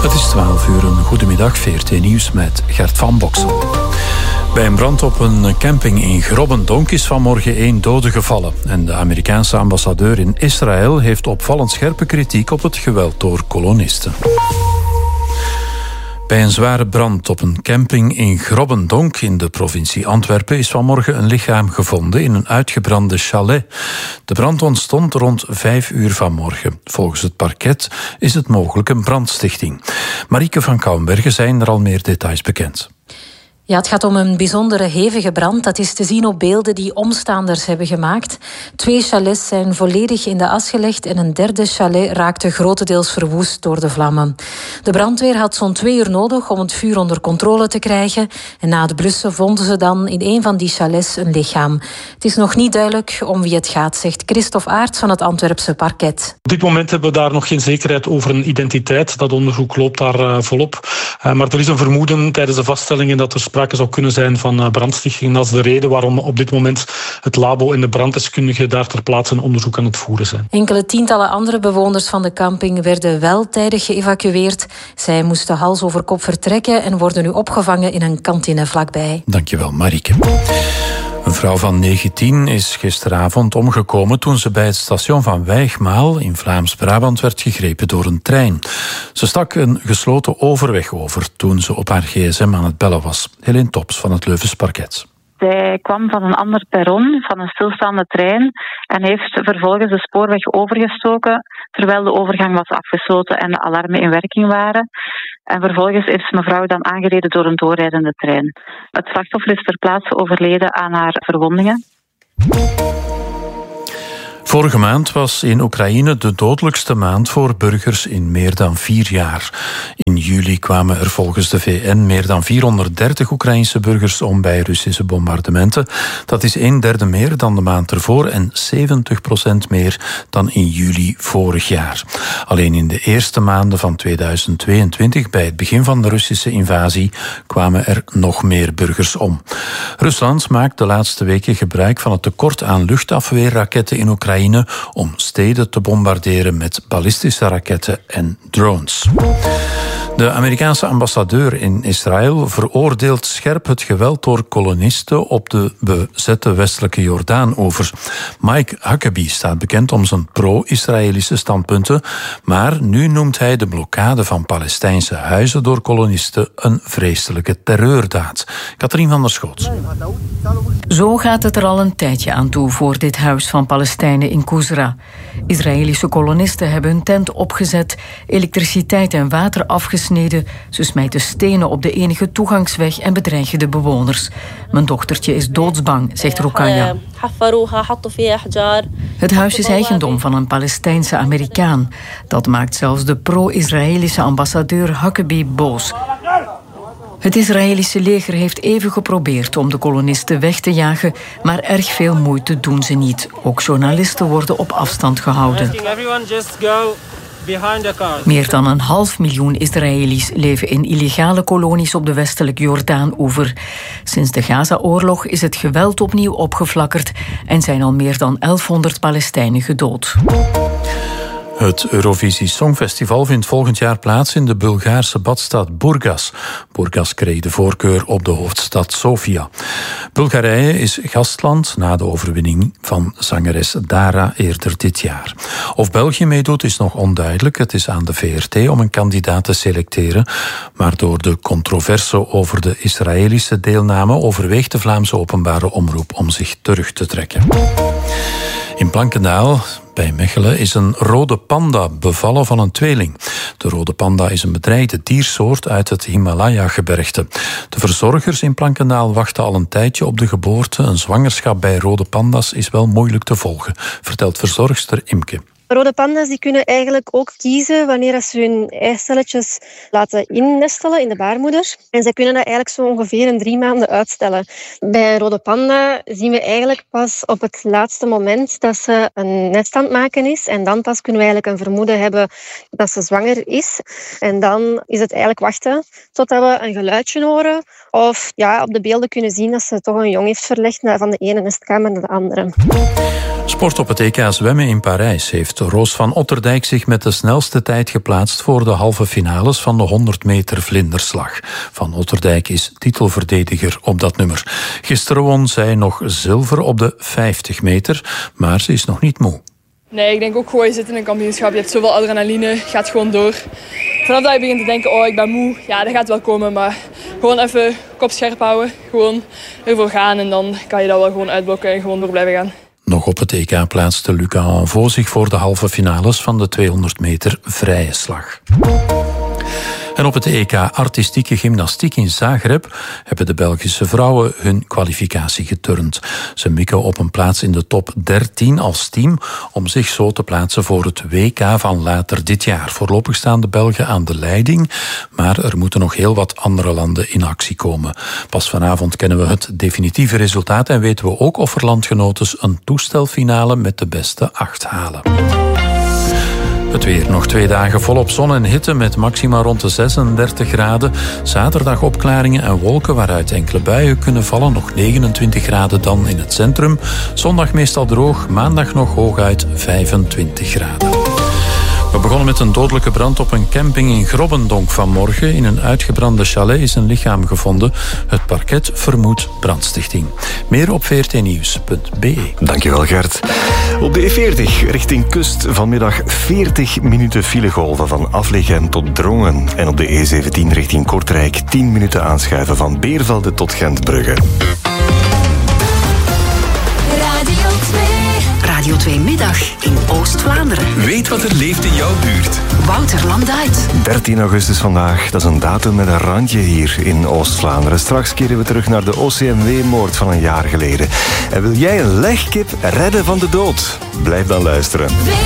Het is 12 uur, een goedemiddag, VRT Nieuws met Gert van Boksel. Bij een brand op een camping in Grobbendonk is vanmorgen 1 dode gevallen. En de Amerikaanse ambassadeur in Israël heeft opvallend scherpe kritiek op het geweld door kolonisten. Bij een zware brand op een camping in Grobbendonk in de provincie Antwerpen is vanmorgen een lichaam gevonden in een uitgebrande chalet. De brand ontstond rond 5 uur vanmorgen. Volgens het parket is het mogelijk een brandstichting. Marieke van Kouwenbergen, zijn er al meer details bekend? Ja, het gaat om een bijzondere hevige brand. Dat is te zien op beelden die omstaanders hebben gemaakt. 2 chalets zijn volledig in de as gelegd en een derde chalet raakte grotendeels verwoest door de vlammen. De brandweer had zo'n 2 uur nodig om het vuur onder controle te krijgen. En na het blussen vonden ze dan in een van die chalets een lichaam. Het is nog niet duidelijk om wie het gaat, zegt Christophe Aerts van het Antwerpse parket. Op dit moment hebben we daar nog geen zekerheid over een identiteit. Dat onderzoek loopt daar volop. Maar er is een vermoeden tijdens de vaststellingen dat er sprake zou kunnen zijn van brandstichting. Dat is de reden waarom op dit moment het labo en de branddeskundigen daar ter plaatse een onderzoek aan het voeren zijn. Enkele tientallen andere bewoners van de camping werden wel tijdig geëvacueerd. Zij moesten hals over kop vertrekken en worden nu opgevangen in een kantine vlakbij. Dankjewel, Marieke. Een vrouw van 19 is gisteravond omgekomen toen ze bij het station van Wijgmaal in Vlaams-Brabant werd gegrepen door een trein. Ze stak een gesloten overweg over toen ze op haar gsm aan het bellen was. Helene Tops van het Leuvens Parket. Zij kwam van een ander perron, van een stilstaande trein, en heeft vervolgens de spoorweg overgestoken terwijl de overgang was afgesloten en de alarmen in werking waren. En vervolgens is mevrouw dan aangereden door een doorrijdende trein. Het slachtoffer is ter plaatse overleden aan haar verwondingen. Vorige maand was in Oekraïne de dodelijkste maand voor burgers in meer dan 4 jaar. In juli kwamen er volgens de VN meer dan 430 Oekraïnse burgers om bij Russische bombardementen. Dat is 1/3 meer dan de maand ervoor en 70% meer dan in juli vorig jaar. Alleen in de eerste maanden van 2022, bij het begin van de Russische invasie, kwamen er nog meer burgers om. Rusland maakt de laatste weken gebruik van het tekort aan luchtafweerraketten in Oekraïne om steden te bombarderen met ballistische raketten en drones. De Amerikaanse ambassadeur in Israël veroordeelt scherp het geweld door kolonisten op de bezette westelijke Jordaanoever. Mike Huckabee staat bekend om zijn pro-Israëlische standpunten, maar nu noemt hij de blokkade van Palestijnse huizen door kolonisten een vreselijke terreurdaad. Katrien van der Schoot. Zo gaat het er al een tijdje aan toe voor dit huis van Palestijnen in Kusra. Israëlische kolonisten hebben hun tent opgezet, elektriciteit en water afgesneden. Ze smijten stenen op de enige toegangsweg en bedreigen de bewoners. Mijn dochtertje is doodsbang, zegt Rukaya. Het huis is eigendom van een Palestijnse Amerikaan. Dat maakt zelfs de pro-Israëlische ambassadeur Huckabee boos. Het Israëlische leger heeft even geprobeerd om de kolonisten weg te jagen, maar erg veel moeite doen ze niet. Ook journalisten worden op afstand gehouden. Meer dan 500.000 Israëli's leven in illegale kolonies op de westelijke Jordaan-oever. Sinds de Gaza-oorlog is het geweld opnieuw opgeflakkerd en zijn al meer dan 1100 Palestijnen gedood. Het Eurovisie Songfestival vindt volgend jaar plaats in de Bulgaarse badstad Burgas. Burgas kreeg de voorkeur op de hoofdstad Sofia. Bulgarije is gastland na de overwinning van zangeres Dara eerder dit jaar. Of België meedoet is nog onduidelijk. Het is aan de VRT om een kandidaat te selecteren. Maar door de controverse over de Israëlische deelname overweegt de Vlaamse openbare omroep om zich terug te trekken. In Plankendaal, bij Mechelen, is een rode panda bevallen van een tweeling. De rode panda is een bedreigde diersoort uit het Himalaya-gebergte. De verzorgers in Plankendaal wachten al een tijdje op de geboorte. Een zwangerschap bij rode panda's is wel moeilijk te volgen, vertelt verzorgster Imke. Rode panda's die kunnen eigenlijk ook kiezen wanneer ze hun eicelletjes laten innestelen in de baarmoeder. En zij kunnen dat eigenlijk zo ongeveer 3 maanden uitstellen. Bij een rode panda zien we eigenlijk pas op het laatste moment dat ze een nest aan het maken is. En dan pas kunnen we eigenlijk een vermoeden hebben dat ze zwanger is. En dan is het eigenlijk wachten totdat we een geluidje horen. Of op de beelden kunnen zien dat ze toch een jong heeft verlegd van de ene nestkamer naar de andere. Sport op het EK zwemmen in Parijs heeft heeft Roos van Otterdijk zich met de snelste tijd geplaatst voor de halve finales van de 100 meter vlinderslag. Van Otterdijk is titelverdediger op dat nummer. Gisteren won zij nog zilver op de 50 meter, maar ze is nog niet moe. Nee, ik denk ook gewoon, je zit in een kampioenschap, je hebt zoveel adrenaline, gaat gewoon door. Vanaf dat je begint te denken, oh ik ben moe, ja dat gaat wel komen, maar gewoon even kop scherp houden, gewoon ervoor gaan en dan kan je dat wel gewoon uitblokken en gewoon door blijven gaan. Nog op het EK plaatste Luca Anvo zich voor de halve finales van de 200 meter vrije slag. En op het EK Artistieke Gymnastiek in Zagreb hebben de Belgische vrouwen hun kwalificatie geturnd. Ze mikken op een plaats in de top 13 als team om zich zo te plaatsen voor het WK van later dit jaar. Voorlopig staan de Belgen aan de leiding, maar er moeten nog heel wat andere landen in actie komen. Pas vanavond kennen we het definitieve resultaat en weten we ook of er landgenotes een toestelfinale met de beste 8 halen. Het weer nog 2 dagen volop zon en hitte met maxima rond de 36 graden. Zaterdag opklaringen en wolken waaruit enkele buien kunnen vallen. Nog 29 graden dan in het centrum. Zondag meestal droog, maandag nog hooguit 25 graden. We begonnen met een dodelijke brand op een camping in Grobbendonk vanmorgen. In een uitgebrande chalet is een lichaam gevonden. Het parket vermoedt brandstichting. Meer op vrtnieuws.be. Dankjewel Gert. Op de E40 richting kust vanmiddag 40 minuten filegolven van Aflegem tot Drongen. En op de E17 richting Kortrijk 10 minuten aanschuiven van Beervelde tot Gentbrugge. Radio 2 Middag in Oost-Vlaanderen. Weet wat er leeft in jouw buurt. Wouter Landuit. 13 augustus vandaag, dat is een datum met een randje hier in Oost-Vlaanderen. Straks keren we terug naar de OCMW-moord van een jaar geleden. En wil jij een legkip redden van de dood? Blijf dan luisteren.